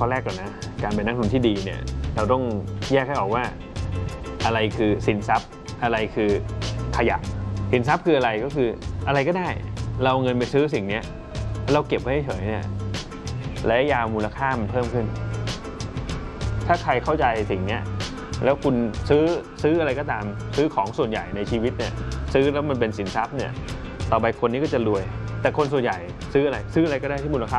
ข้อแรกก่อนนะการเป็นนักลงทุนที่ดีเนี่ยเราต้องแยกให้ออกว่าอะไรคือสินทรัพย์อะไรคือขยะสินทรัพย์คืออะไรก็คืออะไรก็ได้เราเงินไปซื้อสิ่งนี้เราเก็บไว้เฉยเนี่ยระยะยาวมูลค่ามันเพิ่มขึ้นถ้าใครเข้าใจสิ่งนี้แล้วคุณซื้ออะไรก็ตามซื้อของส่วนใหญ่ในชีวิตเนี่ยซื้อแล้วมันเป็นสินทรัพย์เนี่ยต่อไปคนนี้ก็จะรวยแต่คนส่วนใหญ่ซื้ออะไรก็ได้ที่มูลค่า